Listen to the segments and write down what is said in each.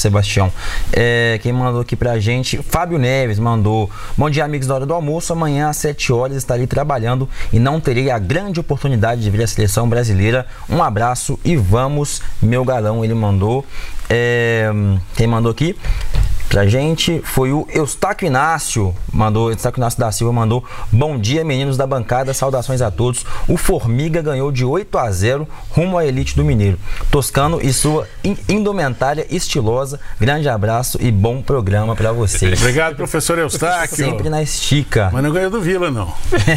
Sebastião. Quem mandou aqui pra gente, Fábio Neves mandou: bom dia, amigos da Hora do Almoço. Amanhã às 7 horas estarei trabalhando e não terei a grande oportunidade de ver a seleção brasileira. Um abraço e vamos, meu galão. Ele mandou. Quem mandou aqui pra gente foi o Eustáquio Inácio. Eustáquio Inácio da Silva mandou: bom dia, meninos da bancada, saudações a todos. O Formiga ganhou de 8-0 rumo à elite do Mineiro. Toscano e sua indumentária estilosa. Grande abraço e bom programa pra vocês. Obrigado, professor Eustáquio. Sempre na estica. Mas não ganhou do Vila, não.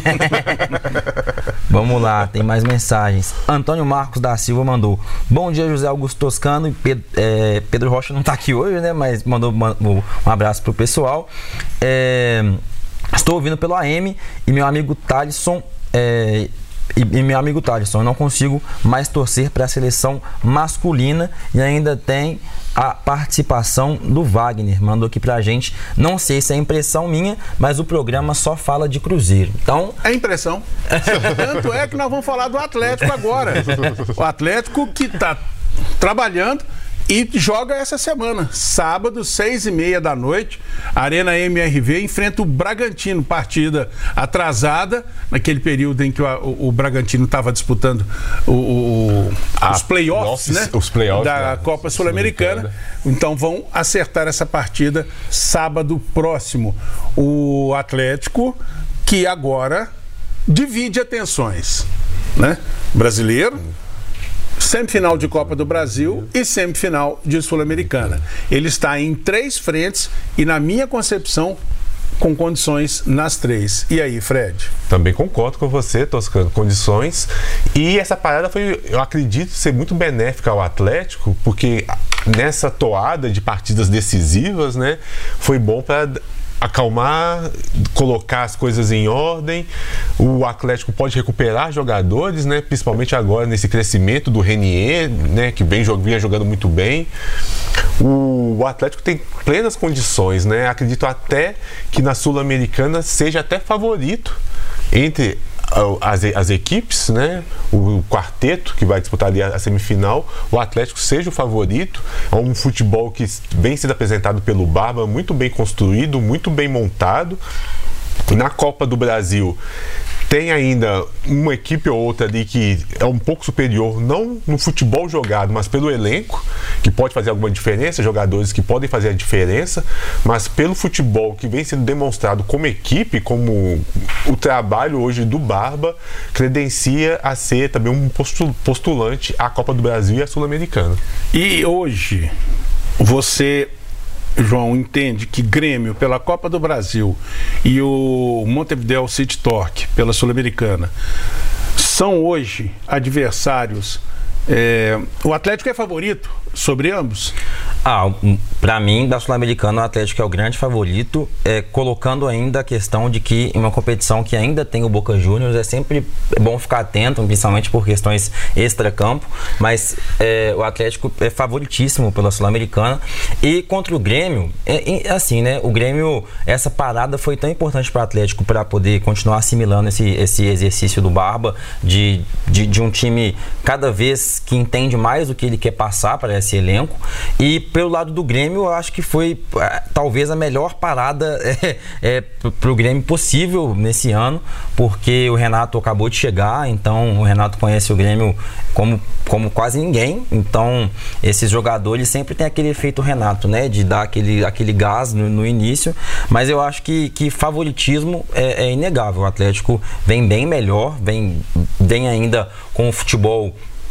Vamos lá, tem mais mensagens. Antônio Marcos da Silva mandou: bom dia, José Augusto Toscano. E Pedro Rocha não tá aqui hoje, né? Mas mandou um abraço pro pessoal. Estou ouvindo pelo AM e meu amigo Thalisson. Eu não consigo mais torcer para a seleção masculina. E ainda tem a participação do Wagner, mandou aqui pra gente: não sei se é impressão minha, mas o programa só fala de Cruzeiro. Então, é impressão. Tanto é que nós vamos falar do Atlético agora. O Atlético que tá trabalhando e joga essa semana, sábado, 6h30 da noite, Arena MRV, enfrenta o Bragantino, partida atrasada, naquele período em que o Bragantino estava disputando os playoffs, né? Os playoffs da Copa Sul-Americana. Então vão acertar essa partida sábado próximo. O Atlético, que agora divide atenções, né? Brasileiro, semifinal de Copa do Brasil e semifinal de Sul-Americana. Ele está em 3 frentes e, na minha concepção, com condições nas 3. E aí, Fred? Também concordo com você, Toscano, condições. E essa parada foi, eu acredito, ser muito benéfica ao Atlético, porque nessa toada de partidas decisivas, né, foi bom para acalmar, colocar as coisas em ordem. O Atlético pode recuperar jogadores, né? Principalmente agora nesse crescimento do Renier, né? Que vinha jogando muito bem. O Atlético tem plenas condições, né? Acredito até que na Sul-Americana seja até favorito entre as equipes, né? O quarteto que vai disputar ali a semifinal, o Atlético seja o favorito. É um futebol que vem sendo apresentado pelo Barba, muito bem construído, muito bem montado. Na Copa do Brasil tem ainda uma equipe ou outra ali que é um pouco superior, não no futebol jogado, mas pelo elenco, que pode fazer alguma diferença, jogadores que podem fazer a diferença, mas pelo futebol que vem sendo demonstrado como equipe, como o trabalho hoje do Barba, credencia a ser também um postulante à Copa do Brasil e à Sul-Americana. E hoje, você, João, entende que Grêmio pela Copa do Brasil e o Montevideo City Torque pela Sul-Americana são hoje adversários? O Atlético é favorito sobre ambos? Para mim, da Sul-Americana, o Atlético é o grande favorito, colocando ainda a questão de que em uma competição que ainda tem o Boca Juniors, é sempre bom ficar atento, principalmente por questões extra-campo, mas o Atlético é favoritíssimo pela Sul-Americana. E contra o Grêmio, assim, né? O Grêmio, essa parada foi tão importante para o Atlético para poder continuar assimilando esse exercício do Barba, de um time cada vez que entende mais o que ele quer passar para esse elenco. E pelo lado do Grêmio, eu acho que foi talvez a melhor parada para o Grêmio possível nesse ano, porque o Renato acabou de chegar, então o Renato conhece o Grêmio como quase ninguém. Então esses jogadores sempre tem aquele efeito Renato, né, de dar aquele gás no início, mas eu acho que favoritismo é inegável. O Atlético vem bem melhor, vem ainda com o futebol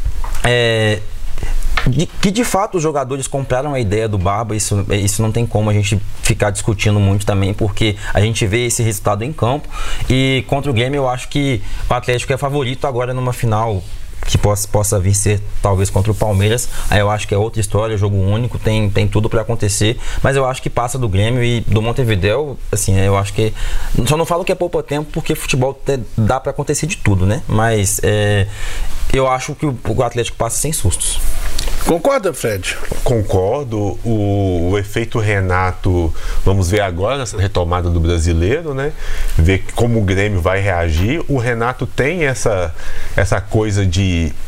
que de fato os jogadores compraram a ideia do Barba. Isso não tem como a gente ficar discutindo muito também, porque a gente vê esse resultado em campo. E contra o Grêmio, eu acho que o Atlético é favorito agora numa final que possa vir ser talvez contra o Palmeiras. Aí eu acho que é outra história, jogo único, tem tudo para acontecer, mas eu acho que passa do Grêmio e do Montevideo. Assim, eu acho que só não falo que é pouco tempo, porque futebol dá para acontecer de tudo, né? Mas eu acho que o Atlético passa sem sustos. Concorda, Fred? Concordo. O efeito Renato, vamos ver agora nessa retomada do Brasileiro, né? Ver como o Grêmio vai reagir. O Renato tem essa coisa de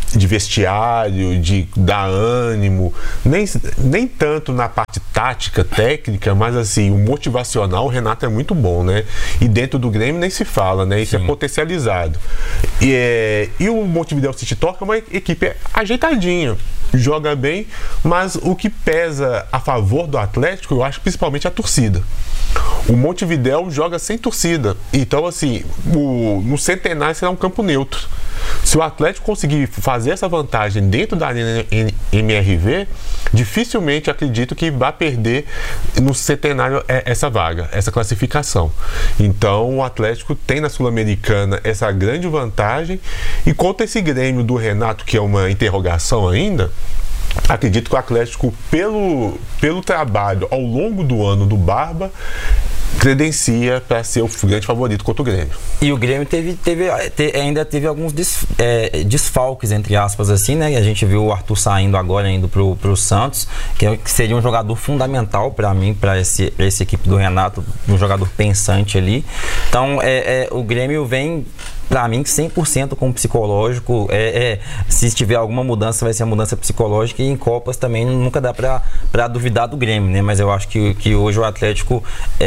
de vestiário, de dar ânimo, nem tanto na parte tática, técnica, mas assim, o motivacional, o Renato é muito bom, né? E dentro do Grêmio nem se fala, né? Isso é potencializado. E o Montevideo City Torque é uma equipe ajeitadinha, joga bem, mas o que pesa a favor do Atlético, eu acho principalmente a torcida. O Montevideo joga sem torcida, então assim, no Centenário será um campo neutro. Se o Atlético conseguir fazer essa vantagem dentro da Arena MRV, dificilmente acredito que vai perder no Centenário essa vaga, essa classificação. Então o Atlético tem na Sul-Americana essa grande vantagem, e contra esse Grêmio do Renato, que é uma interrogação ainda, acredito que o Atlético, pelo trabalho ao longo do ano do Barba, credencia para ser o grande favorito contra o Grêmio. E o Grêmio ainda teve alguns desfalques, entre aspas, assim, né? A gente viu o Arthur saindo agora, indo pro Santos, que seria um jogador fundamental para mim, para essa equipe do Renato, um jogador pensante ali. Então, o Grêmio vem, para mim, 100% com o psicológico. Se tiver alguma mudança, vai ser a mudança psicológica, e em Copas também nunca dá para duvidar do Grêmio, né? Mas eu acho que hoje o Atlético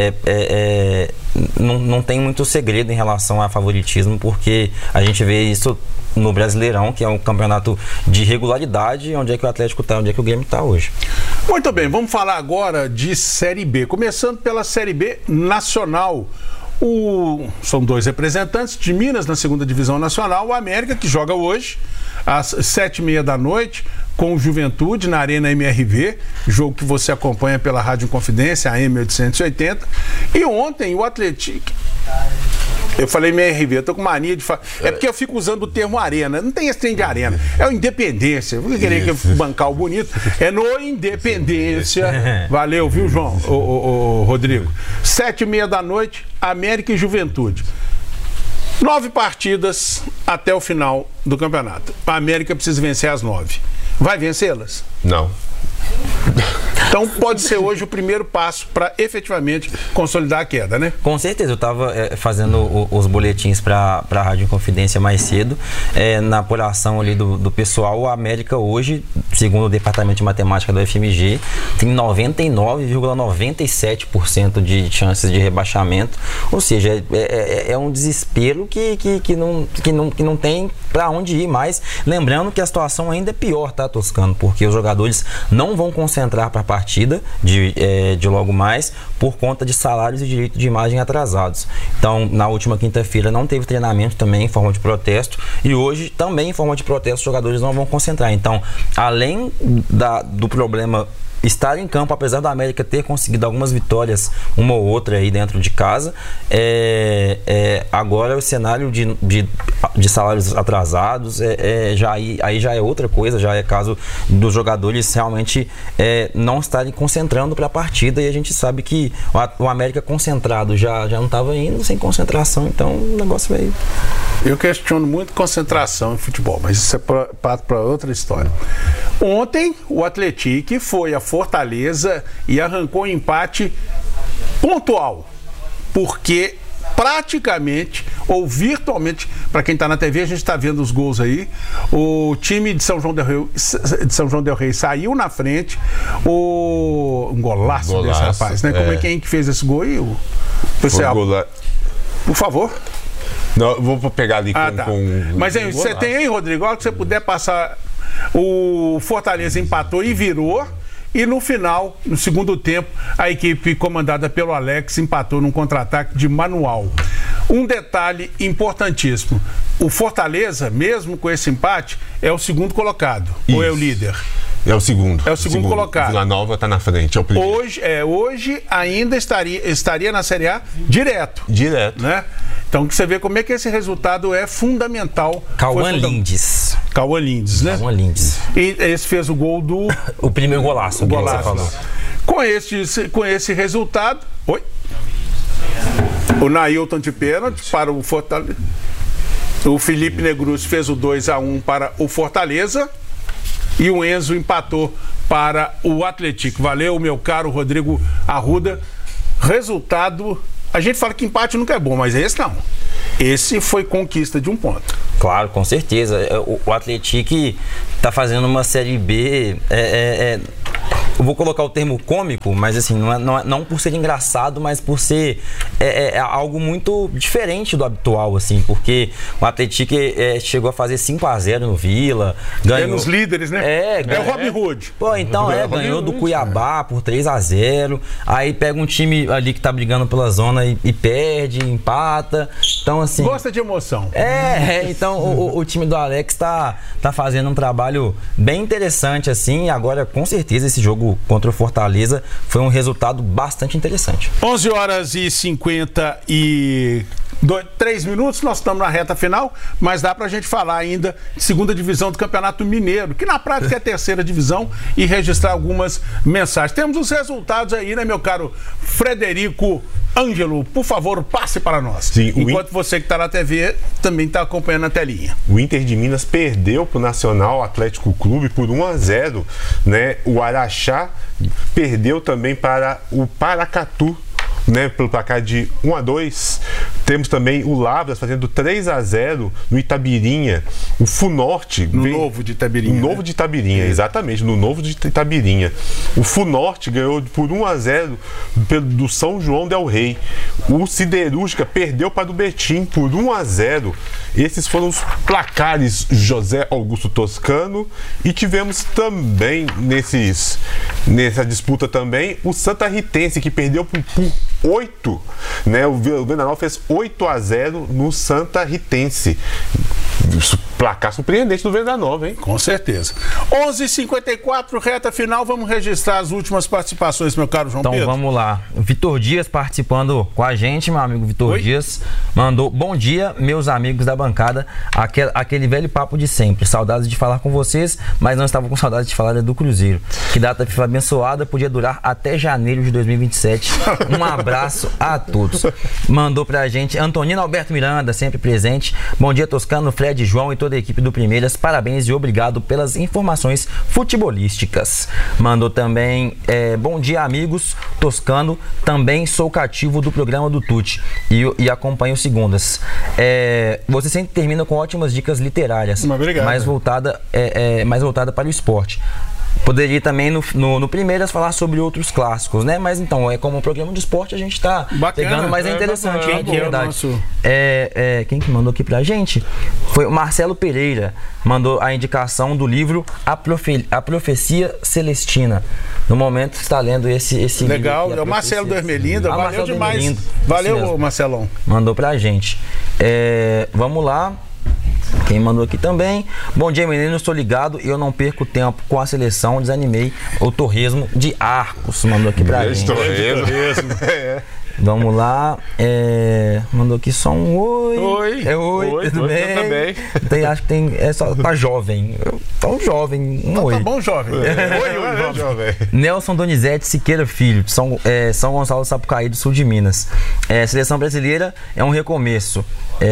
não tem muito segredo em relação a favoritismo, porque a gente vê isso no Brasileirão, que é um campeonato de regularidade, onde é que o Atlético está, onde é que o Grêmio está hoje. Muito bem, vamos falar agora de Série B, começando pela Série B Nacional. São dois representantes de Minas na segunda divisão nacional, o América, que joga hoje às 7h30 da noite com o Juventude na Arena MRV, jogo que você acompanha pela Rádio Confidência, AM 880. E ontem o Atlético... Eu falei MRV, eu tô com mania de falar. É porque eu fico usando o termo arena. Não tem esse trem de arena. É o Independência. Eu vou querer que bancar o bonito. É no Independência. Valeu, viu, João? O Rodrigo. 7h30 da noite, América e Juventude. 9 partidas até o final do campeonato. A América precisa vencer as 9. Vai vencê-las? Não. Então pode ser hoje o primeiro passo para efetivamente consolidar a queda, né? Com certeza, eu estava fazendo os boletins para a Rádio Confidência mais cedo, na apuração ali do pessoal. A América hoje, segundo o Departamento de Matemática do FMG, tem 99,97% de chances de rebaixamento, ou seja, é um desespero que não tem para onde ir mais. Lembrando que a situação ainda é pior, tá, Toscano? Porque os jogadores não vão concentrar para a partida de logo mais, por conta de salários e direito de imagem atrasados. Então, na última quinta-feira não teve treinamento também em forma de protesto, e hoje também em forma de protesto os jogadores não vão concentrar. Então, além do problema estar em campo, apesar da América ter conseguido algumas vitórias, uma ou outra aí dentro de casa, agora o cenário de salários atrasados aí já é outra coisa, já é caso dos jogadores realmente não estarem concentrando para a partida, e a gente sabe que o América concentrado já não estava indo, sem concentração, então o negócio veio. Eu questiono muito concentração em futebol, mas isso é para outra história. Ontem o Atlético foi a Fortaleza e arrancou um empate pontual, porque praticamente ou virtualmente, para quem está na TV, a gente está vendo os gols aí, o time de São João del Rei saiu na frente, um golaço desse rapaz, né? Como é quem que fez esse gol aí? O pessoal, por favor. Não, eu vou pegar ali com Mas aí, você tem aí, Rodrigo, olha que você puder passar. O Fortaleza empatou e virou, e no final, no segundo tempo, a equipe comandada pelo Alex empatou num contra-ataque de manual. Um detalhe importantíssimo: o Fortaleza, mesmo com esse empate, é o segundo colocado. Isso. Ou é o líder? É o segundo. É o segundo colocado. Vila Nova está na frente, é o primeiro. Hoje ainda estaria na Série A direto. Direto. Né? Então você vê como é que esse resultado é fundamental. Cauã Lindes. Cauã Lindes, né? Cauã Lindes. E esse fez o gol do... O primeiro golaço. O golaço. Que você falou. Com esse resultado... Oi? O Nailton de pênalti para o Fortaleza. O Felipe Negruz fez o 2-1 para o Fortaleza. E o Enzo empatou para o Atlético. Valeu, meu caro Rodrigo Arruda. Resultado... A gente fala que empate nunca é bom, mas esse não. Esse foi conquista de um ponto. Claro, com certeza. O Atlético está fazendo uma Série B. Eu vou colocar o termo cômico, mas assim, não por ser engraçado, mas por ser algo muito diferente do habitual, assim, porque o Atlético chegou a fazer 5-0 no Vila, ganhou. Nos líderes, né? É o Robin Hood. Pô, então ganhou do Cuiabá por 3-0, aí pega um time ali que tá brigando pela zona e perde, empata. Então, assim. Gosta de emoção. Então o time do Alex tá fazendo um trabalho bem interessante, assim. Agora, com certeza, esse jogo contra o Fortaleza foi um resultado bastante interessante. 11h53 minutos, nós estamos na reta final, mas dá pra gente falar ainda de segunda divisão do Campeonato Mineiro, que na prática é a terceira divisão, e registrar algumas mensagens. Temos os resultados aí, né, meu caro Frederico Ângelo? Por favor, passe para nós. Sim, enquanto você que está na TV também está acompanhando na telinha. O Inter de Minas perdeu para o Nacional Atlético Clube por 1-0, né? O Araxá perdeu também para o Paracatu, né, pelo placar de 1-2. Temos também o Lavras fazendo 3-0 no Itabirinha. O Funorte Novo de Itabirinha. No Novo de Itabirinha, exatamente, no Novo de Itabirinha. O Funorte ganhou por 1-0 do São João del Rei. O Siderúrgica perdeu para o Betim por 1-0. Esses foram os placares José Augusto Toscano. E tivemos também nessa disputa também o Santa Ritense, que perdeu por 8, né? O Vendaval fez 8-0 no Santa Ritense. Placar surpreendente do Venda Nova, hein? Com certeza. 11h54, reta final. Vamos registrar as últimas participações, meu caro João Pedro. Então vamos lá. Vitor Dias participando com a gente, meu amigo Vitor Dias. Mandou: bom dia, meus amigos da bancada. Aquele velho papo de sempre. Saudades de falar com vocês, mas não estava com saudades de falar do Cruzeiro. Que data FIFA abençoada, podia durar até janeiro de 2027. Um abraço a todos. Mandou pra gente Antonino Alberto Miranda, sempre presente. Bom dia, Toscano, Fred, João e toda a equipe do Primeiras. Parabéns e obrigado pelas informações futebolísticas. Mandou também: bom dia, amigos. Toscano, também sou cativo do programa do Tuti e acompanho segundas. Você sempre termina com ótimas dicas literárias, mais voltada para o esporte. Poderia também no Primeiras falar sobre outros clássicos, né? Mas então, como um programa de esporte, a gente tá pegando, mas é interessante, quem que é o nosso... Quem que mandou aqui pra gente? Foi o Marcelo Pereira, mandou a indicação do livro A Profecia Celestina. No momento está lendo esse legal, livro. É o Marcelo do Ermelinda, valeu Marcelo demais. Ermelinda. Valeu, Marcelão. Mandou pra gente. Vamos lá. Quem mandou aqui também: bom dia, menino, estou ligado e eu não perco tempo com a seleção, desanimei. O Torresmo de Arcos mandou aqui pra gente. Torresmo. Vamos lá. Mandou aqui só um oi. Oi, tudo bem? Acho que tem. Só tá jovem. Tão jovem. Oi. Tá bom, jovem. Oi, jovem. Nelson Donizete Siqueira Filho, de São Gonçalo Sapucaí, do sul de Minas. Seleção brasileira é um recomeço.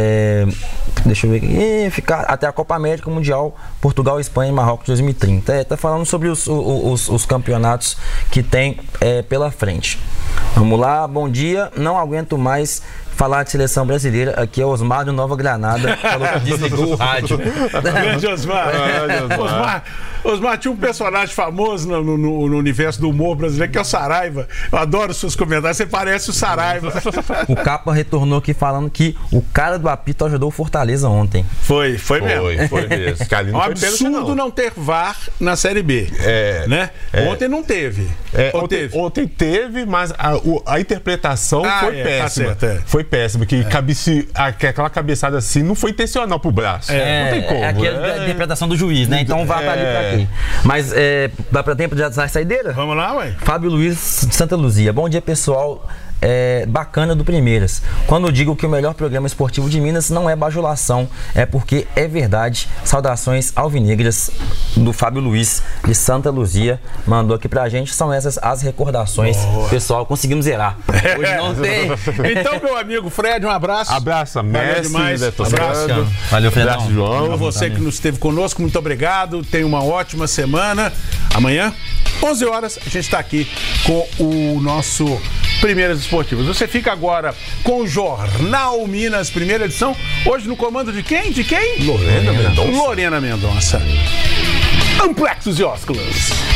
Deixa eu ver aqui. Ficar até a Copa América Mundial, Portugal, Espanha e Marrocos 2030. Tá falando sobre os campeonatos que tem pela frente. Vamos lá, bom dia. Não aguento mais falar de seleção brasileira. Aqui é Osmar de Nova Granada. Falou que desligou o rádio. Grande Osmar. Osmar tinha um personagem famoso no universo do humor brasileiro, que é o Saraiva. Eu adoro os seus comentários. Você parece o Saraiva. O Capa retornou aqui falando que o cara do apito ajudou o Fortaleza ontem. Foi mesmo. Foi mesmo. É um absurdo não ter VAR na Série B. Né? Ontem não teve. Ontem teve, mas a interpretação foi péssima. Tá certo, Foi péssima, que aquela cabeçada assim não foi intencional pro braço. Não tem como. É aquela interpretação do juiz, né? Então vai pra ali pra aqui. Mas dá pra tempo de dar saideira? Vamos lá, ué. Fábio Luiz de Santa Luzia. Bom dia, pessoal. Bacana do Primeiras. Quando eu digo que o melhor programa esportivo de Minas não é bajulação, é porque é verdade. Saudações alvinegras, do Fábio Luiz de Santa Luzia. Mandou aqui pra gente. São essas as recordações. Pessoal, conseguimos zerar. Hoje não tem. Então, meu amigo Fred, um abraço. Abraço, Messi. Abraço. Valeu, Fredão. Abraço, João. A você que nos esteve conosco, muito obrigado. Tenha uma ótima semana. Amanhã, 11 horas, a gente está aqui com o nosso Primeiras Esportivas. Você fica agora com o Jornal Minas, primeira edição. Hoje no comando de quem? De quem? Lorena Mendonça. Lorena Mendonça. Amplexos e ósculos.